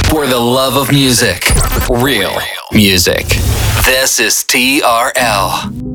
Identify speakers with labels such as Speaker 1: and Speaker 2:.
Speaker 1: For the love of music. Real music. This is TRL.